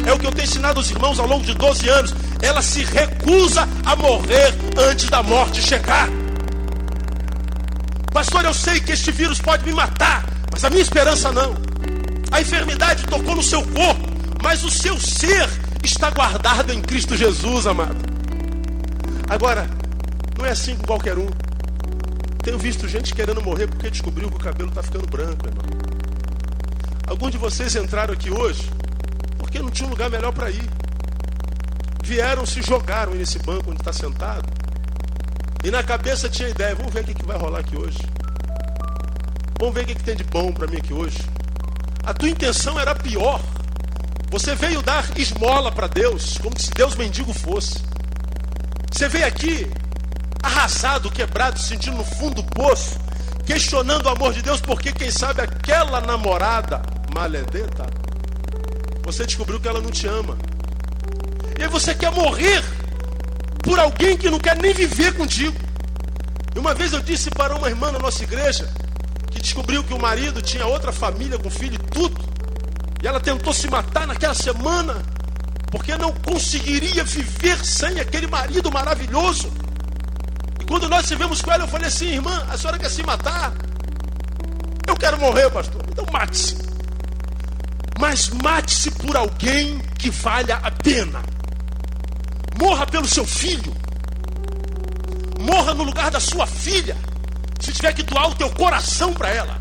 é o que eu tenho ensinado aos irmãos ao longo de 12 anos. Ela se recusa a morrer antes da morte chegar. Pastor, eu sei que este vírus pode me matar, mas a minha esperança não. A enfermidade tocou no seu corpo, mas o seu ser está guardado em Cristo Jesus, amado. Agora, não é assim com qualquer um. Tenho visto gente querendo morrer porque descobriu que o cabelo está ficando branco, irmão. Alguns de vocês entraram aqui hoje porque não tinha um lugar melhor para ir. Vieram, se jogaram nesse banco onde está sentado. E na cabeça tinha a ideia, vamos ver o que vai rolar aqui hoje. Vamos ver o que tem de bom para mim aqui hoje. A tua intenção era pior. Você veio dar esmola para Deus, como se Deus mendigo fosse. Você veio aqui arrasado, quebrado, sentindo no fundo do poço, questionando o amor de Deus, porque quem sabe aquela namorada maledeta, você descobriu que ela não te ama. E aí você quer morrer por alguém que não quer nem viver contigo. E uma vez eu disse para uma irmã na nossa igreja, que descobriu que o marido tinha outra família com filho e tudo, e ela tentou se matar naquela semana, porque não conseguiria viver sem aquele marido maravilhoso. E quando nós estivemos com ela, eu falei assim, irmã, a senhora quer se matar? Eu quero morrer, pastor. Então mate-se. Mas mate-se por alguém que valha a pena. Morra pelo seu filho. Morra no lugar da sua filha. Se tiver que doar o teu coração para ela.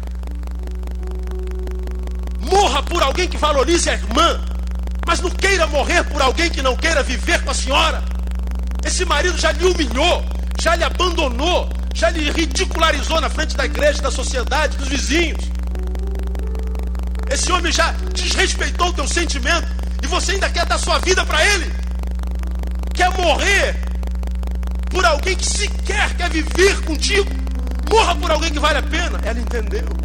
Morra por alguém que valorize a irmã. Mas não queira morrer por alguém que não queira viver com a senhora. Esse marido já lhe humilhou, já lhe abandonou, já lhe ridicularizou na frente da igreja, da sociedade, dos vizinhos. Esse homem já desrespeitou o teu sentimento e você ainda quer dar sua vida para ele. Quer morrer por alguém que sequer quer viver contigo. Morra por alguém que vale a pena. Ela entendeu.